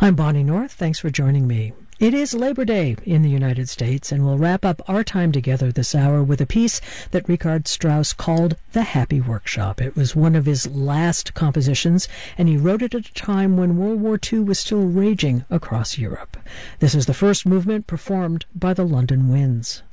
I'm Bonnie North. Thanks for joining me. It is Labor Day in the United States, and we'll wrap up our time together this hour with a piece that Richard Strauss called The Happy Workshop. It was one of his last compositions, and he wrote it at a time when World War II was still raging across Europe. This is the first movement performed by the London Winds.